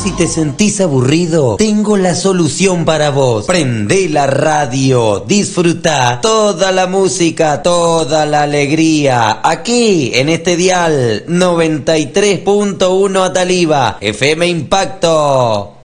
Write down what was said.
Si te sentís aburrido, tengo la solución para vos. Prendé la radio, disfruta toda la música, toda la alegría. Aquí, en este dial 93.1 Ataliva, FM Impacto.